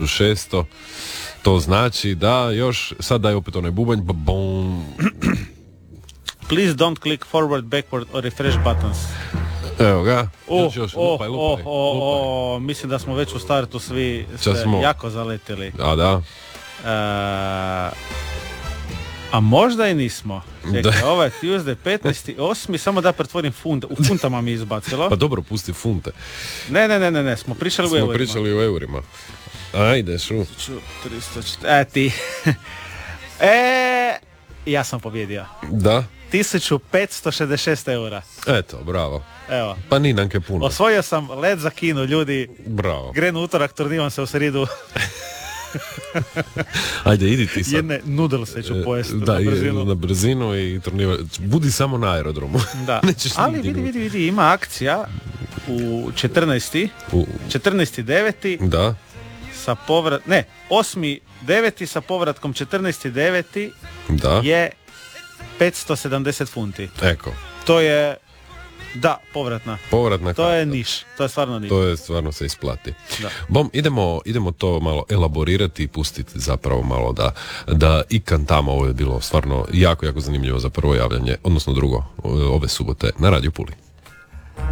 1600. To znači da još, sad daj opet onaj bubanj, bom. Please don't click forward, backward or refresh buttons. Evo ga. Lupaj. Mislim da smo već u startu svi jako zaletili. A da. A možda i nismo. Čekaj, ovo je Tuesday 15.8. Samo da pretvorim funte. U funtama mi izbacilo. Pa dobro, pusti funte. Ne, smo pričali u eurima. Ajde, šu. 300, ti. Ja sam pobjedio. Da? 1566 eura. Eto, bravo. Evo. Pa ni nanke puno. Osvojio sam led za kino, ljudi. Bravo. Grenu utorak, turniram se u sridu. Ajde, idi ti sad. Jedne nudelse ću pojesti na brzinu i turniva. Budi samo na aerodromu. Da. Ali vidi, ima akcija u 14.9. Da. Sa 8.9. sa povratkom 14.9. Da. je 570 funti. Eko. To je povratna to je niš, to je stvarno niš. To je stvarno se isplati. Bom, idemo to malo elaborirati i pustiti zapravo malo da i kantama. Ovo je bilo stvarno jako, jako zanimljivo za prvo javljanje, odnosno drugo, ove subote na Radio Puli.